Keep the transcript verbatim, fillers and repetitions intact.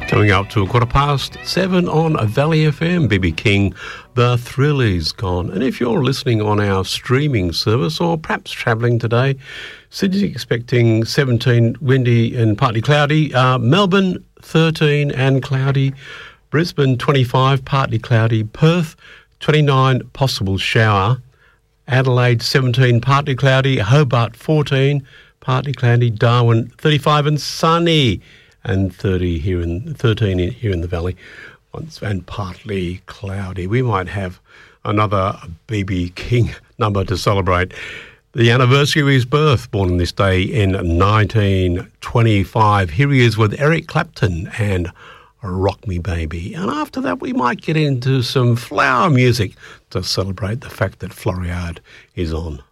Coming up to a quarter past seven on Valley F M, B B King, The Thrill Is Gone. And if you're listening on our streaming service or perhaps travelling today, Sydney expecting seventeen, windy and partly cloudy. Uh, Melbourne, thirteen and cloudy. Brisbane, twenty-five, partly cloudy. Perth, twenty-nine, possible shower. Adelaide, seventeen, partly cloudy. Hobart, fourteen, partly cloudy. Darwin, thirty-five and sunny. And thirty here in thirteen here in the valley, and partly cloudy. We might have another B B King number to celebrate the anniversary of his birth, born on this day in nineteen twenty-five. Here he is with Eric Clapton and Rock Me Baby. And after that, we might get into some flower music to celebrate the fact that Floriade is on.